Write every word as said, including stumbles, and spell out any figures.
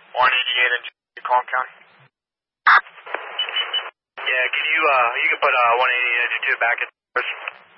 one eighty-eight in Calm County. Yeah, can you, uh, you can put, uh, one eighty-eight ninety-two back at